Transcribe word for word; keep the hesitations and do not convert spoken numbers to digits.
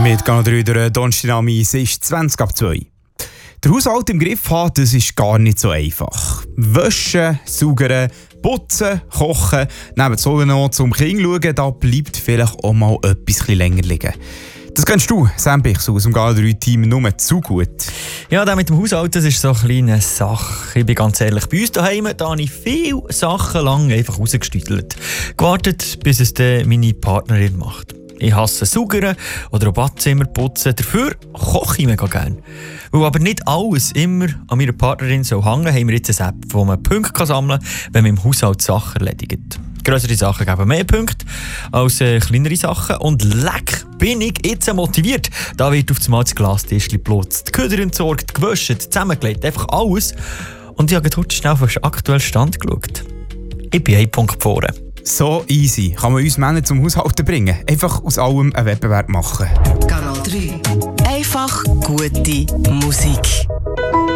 Mit Kanal drei der Donnerstag, es ist zwanzig ab zwei. Der Haushalt im Griff haben, das ist gar nicht so einfach. Waschen, saugern, putzen, kochen, neben so noch zum Kind schauen, da bleibt vielleicht auch mal etwas länger liegen. Das kennst du, Sam Bichs, aus dem Kanal drei Team nur zu gut. Ja, das mit dem Haushalt, das ist so eine kleine Sache. Ich bin ganz ehrlich, bei uns daheim da habe ich viele Sachen lang einfach rausgestüdelt. Gewartet, bis es dann meine Partnerin macht. Ich hasse Saugern oder auch Badzimmer putzen. Dafür koche ich mega gerne. Weil aber nicht alles immer an meiner Partnerin so hängen, haben wir jetzt eine App, wo man Punkte sammeln kann, wenn man im Haushalt Sachen erledigt. Grössere Sachen geben mehr Punkte als äh, kleinere Sachen. Und leck, bin ich jetzt motiviert. Da wird auf das Glastischchen geputzt, die Küder entsorgt, gewaschen, zusammengelegt, einfach alles. Und ich habe heute schnell auf den aktuellen Stand geschaut. Ich bin ein Punkt vorne. So easy kann man uns Männer zum Haushalten bringen. Einfach aus allem einen Wettbewerb machen. Kanal drei. Einfach gute Musik.